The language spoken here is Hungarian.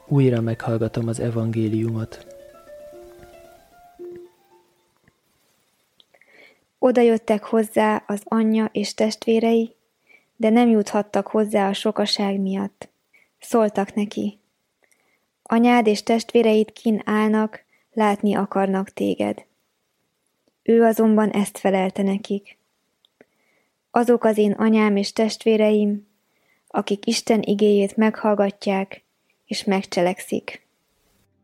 újra meghallgatom az evangéliumot. Oda jöttek hozzá az anyja és testvérei, de nem juthattak hozzá a sokaság miatt. Szóltak neki: anyád és testvéreid kinn állnak, látni akarnak téged. Ő azonban ezt felelte nekik: azok az én anyám és testvéreim, akik Isten igéjét meghallgatják és megcselekszik.